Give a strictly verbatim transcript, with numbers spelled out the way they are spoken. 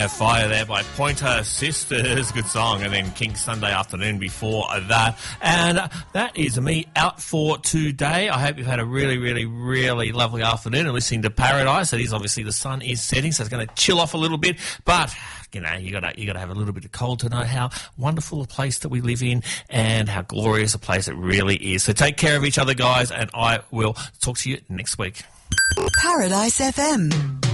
Fire there by Pointer Sisters. Good song. And then King's Sunday Afternoon before that. And that is me out for today. I hope you've had a really, really, really lovely afternoon and listening to Paradise. It is obviously the sun is setting, so it's going to chill off a little bit. But, you know, you got to you got to have a little bit of cold to know how wonderful a place that we live in and how glorious a place it really is. So take care of each other, guys, and I will talk to you next week. Paradise F M.